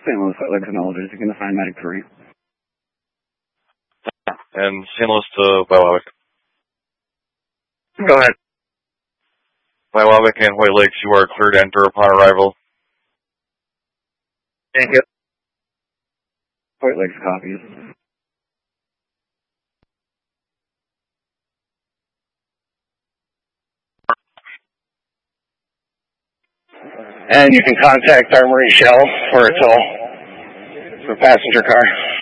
St. Louis White Lakes acknowledges. You can assign medic 3. And St. Louis to Bilowick. Go ahead. Bilowick and White Lakes, you are cleared to enter upon arrival. Thank you. White Lakes copies. And you can contact our Marine Shell for a tow for passenger car.